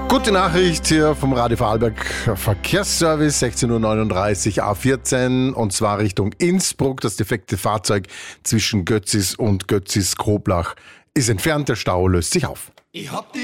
Gute Nachricht hier vom Radio Vorarlberg Verkehrsservice, 16:39 Uhr A14 und zwar Richtung Innsbruck. Das defekte Fahrzeug zwischen Götzis und Götzis-Kroblach ist entfernt. Der Stau löst sich auf. Ich hab die